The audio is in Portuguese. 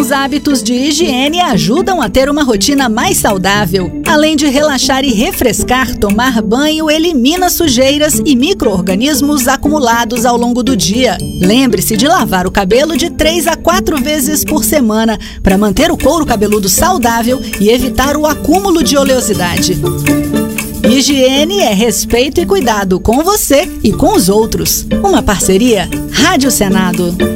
Bons hábitos de higiene ajudam a ter uma rotina mais saudável. Além de relaxar e refrescar, tomar banho elimina sujeiras e micro-organismos acumulados ao longo do dia. Lembre-se de lavar o cabelo de 3 a 4 vezes por semana para manter o couro cabeludo saudável e evitar o acúmulo de oleosidade. Higiene é respeito e cuidado com você e com os outros. Uma parceria Rádio Senado.